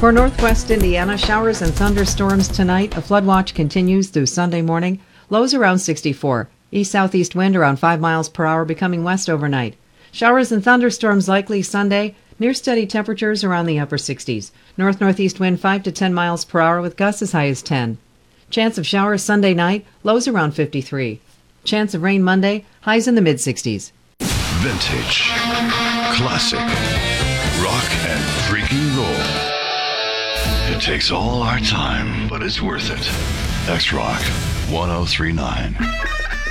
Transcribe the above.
For northwest Indiana, showers and thunderstorms tonight. A flood watch continues through Sunday morning. Lows around 64. East-southeast wind around 5 miles per hour, becoming west overnight. Showers and thunderstorms likely Sunday. Near steady temperatures around the upper 60s. North-northeast wind 5 to 10 miles per hour with gusts as high as 10. Chance of showers Sunday night. Lows around 53. Chance of rain Monday. Highs in the mid-60s. Vintage, classic, rock and freaking roll. It takes all our time, but it's worth it. X-Rock 1039.